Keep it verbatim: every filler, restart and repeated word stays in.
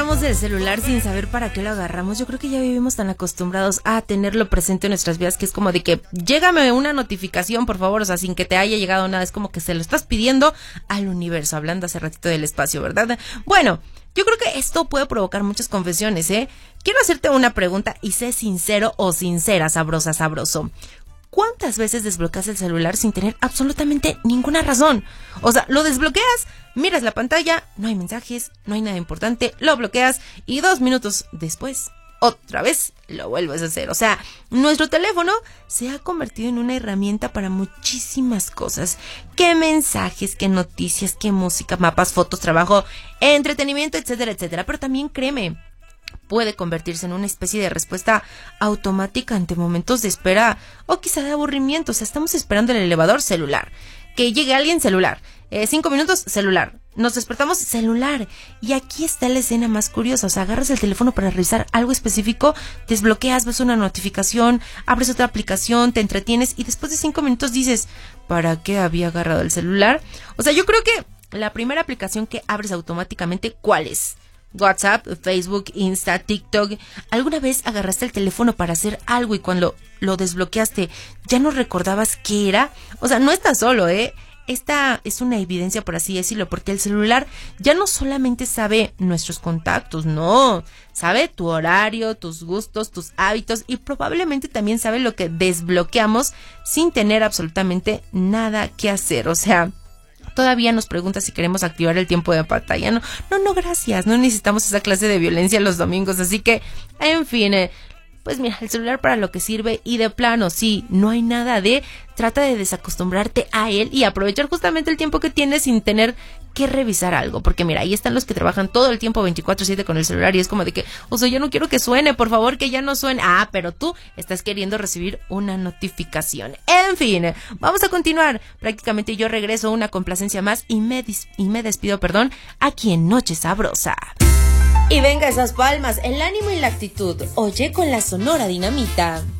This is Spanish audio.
agarramos el celular sin saber para qué lo agarramos. Yo creo que ya vivimos tan acostumbrados a tenerlo presente en nuestras vidas que es como de que llégame una notificación, por favor, o sea, sin que te haya llegado nada. Es como que se lo estás pidiendo al universo, hablando hace ratito del espacio, ¿verdad? Bueno, yo creo que esto puede provocar muchas confesiones, ¿eh? Quiero hacerte una pregunta y sé sincero o sincera, sabrosa, sabroso. ¿Cuántas veces desbloqueas el celular sin tener absolutamente ninguna razón? O sea, lo desbloqueas, miras la pantalla, no hay mensajes, no hay nada importante, lo bloqueas y dos minutos después, otra vez lo vuelves a hacer. O sea, nuestro teléfono se ha convertido en una herramienta para muchísimas cosas. ¿Qué mensajes, qué noticias, qué música, mapas, fotos, trabajo, entretenimiento, etcétera, etcétera? Pero también créeme, puede convertirse en una especie de respuesta automática ante momentos de espera o quizá de aburrimiento. O sea, estamos esperando el elevador, celular. Que llegue alguien, celular. Eh, cinco minutos, celular. Nos despertamos, celular. Y aquí está la escena más curiosa. O sea, agarras el teléfono para revisar algo específico, desbloqueas, ves una notificación, abres otra aplicación, te entretienes y después de cinco minutos dices, ¿para qué había agarrado el celular? O sea, yo creo que la primera aplicación que abres automáticamente, ¿cuál es? WhatsApp, Facebook, Insta, TikTok. ¿Alguna vez agarraste el teléfono para hacer algo y cuando lo desbloqueaste ya no recordabas qué era? O sea, no estás solo, ¿eh? Esta es una evidencia, por así decirlo, porque el celular ya no solamente sabe nuestros contactos, no, sabe tu horario, tus gustos, tus hábitos y probablemente también sabe lo que desbloqueamos sin tener absolutamente nada que hacer. O sea, todavía nos pregunta si queremos activar el tiempo de pantalla. No, no, no, gracias. No necesitamos esa clase de violencia los domingos. Así que, en fin, eh, pues mira, el celular para lo que sirve y de plano, sí, no hay nada de... Trata de desacostumbrarte a él y aprovechar justamente el tiempo que tienes sin tener que revisar algo. Porque mira, ahí están los que trabajan todo el tiempo veinticuatro siete con el celular y es como de que, o sea, yo no quiero que suene, por favor, que ya no suene. Ah, pero tú estás queriendo recibir una notificación. En fin, vamos a continuar. Prácticamente yo regreso a una complacencia más y me, dis- y me despido, perdón, aquí en Noche Sabrosa. Y venga esas palmas, el ánimo y la actitud. Oye con la Sonora Dinamita.